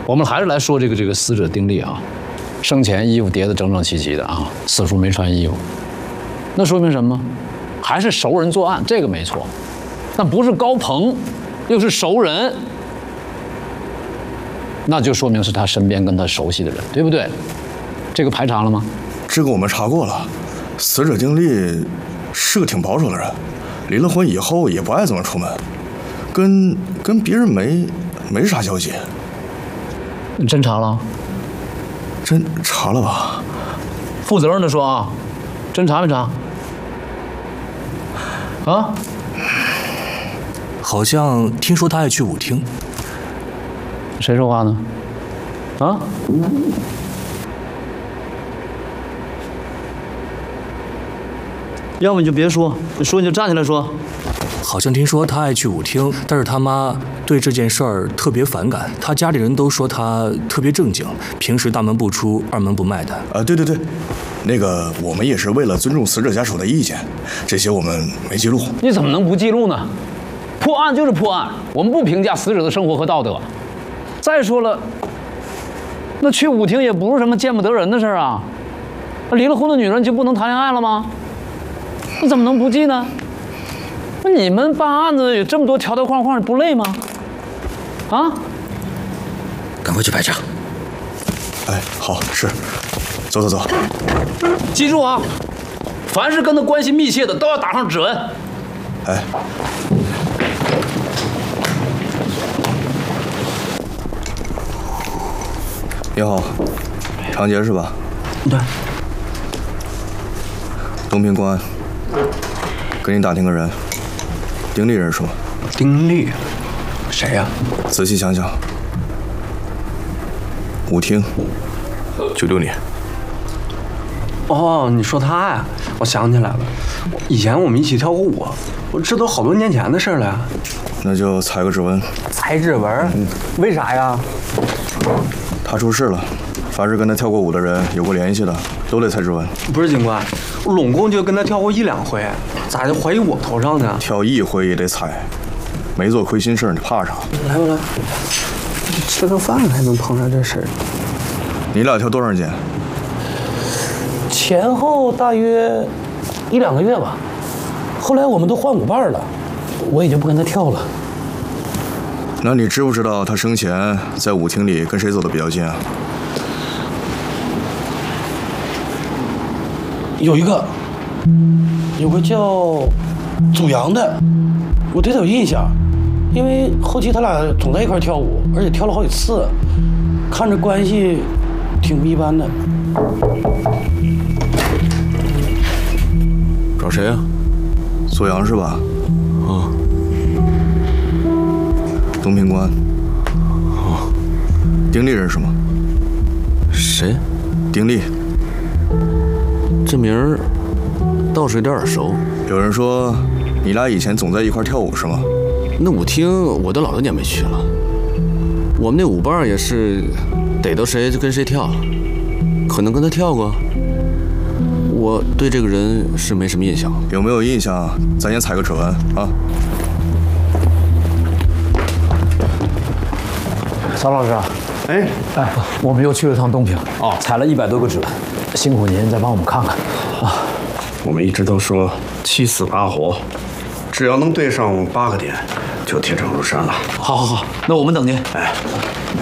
我们还是来说这个死者丁力啊，生前衣服叠得整整齐齐的啊，死处没穿衣服，那说明什么？还是熟人作案，这个没错。但不是高鹏，又是熟人，那就说明是他身边跟他熟悉的人，对不对？这个排查了吗？ 这个我们查过了，死者丁力是个挺保守的人，离了婚以后也不爱怎么出门，跟别人没啥交集。 你真查了？ 真查了吧？ 负责任的说啊，真查没查？啊？ 好像听说他爱去舞厅。 谁说话呢？啊？ 要么你就别说，你说你就站起来说。 好像听说他爱去舞厅，但是他妈对这件事儿特别反感，他家里人都说他特别正经，平时大门不出二门不迈的。 对，那个我们也是为了尊重死者家属的意见，这些我们没记录。 你怎么能不记录呢？破案就是破案，我们不评价死者的生活和道德。再说了，那去舞厅也不是什么见不得人的事儿啊。离了婚的女人就不能谈恋爱了吗？你怎么能不记呢？那你们办案子有这么多条条框框，不累吗？啊？ 赶快去排查。 哎，好，是，走。 记住啊，凡是跟他关系密切的都要打上指纹。 哎。你好，长杰是吧？ 对。 东平公安，给你打听个人，丁力认识吗？ 丁力，谁呀？ 仔细想想，舞厅，96年。 哦，你说他呀？我想起来了，以前我们一起跳过舞，这都好多年前的事了呀。 那就采个指纹。 采指纹？为啥呀？ 他出事了，凡是跟他跳过舞的人有过联系的，都得采指纹。 不是警官，我拢共就跟他跳过1、2回，咋就怀疑我头上呢？ 跳1回也得采，没做亏心事你怕啥？ 来吧，吃个饭还能碰上这事儿？ 你俩跳多长时间？ 前后大约1、2个月吧。后来我们都换舞伴了，我也就不跟他跳了。 那你知不知道他生前在舞厅里跟谁走的比较近啊？ 有个叫祖阳的，我对他有印象，因为后期他俩总在一块跳舞，而且跳了好几次，看着关系挺不一般的。 找谁啊？祖阳是吧？ 啊。 东平公安。哦。丁力认识吗？ 谁？ 丁力。 这名儿倒是有点耳熟。 有人说你俩以前总在一块跳舞是吗？ 那舞厅我都老多年没去了。我们那舞伴也是逮到谁就跟谁跳，可能跟他跳过。我对这个人是没什么印象。 有没有印象？咱先采个指纹啊。 曹老师啊，哎，我们又去了趟东平，采了100多个指纹，辛苦您再帮我们看看啊。 我们一直都说7死8活，只要能对上8个点，就铁证如山了。 好，那我们等您。 哎。